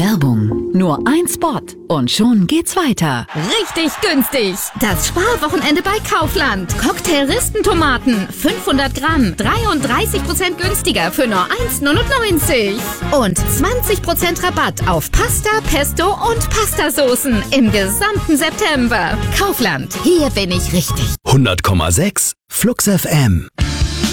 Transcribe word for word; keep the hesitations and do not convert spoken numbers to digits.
Werbung. Nur ein Spot und schon geht's weiter. Richtig günstig. Das Sparwochenende bei Kaufland. Cocktail-Ristentomaten. fünfhundert Gramm. dreiunddreißig Prozent günstiger für nur eins neunundneunzig. Und zwanzig Prozent Rabatt auf Pasta, Pesto und Pastasoßen im gesamten September. Kaufland. Hier bin ich richtig. hundert Komma sechs Flux F M.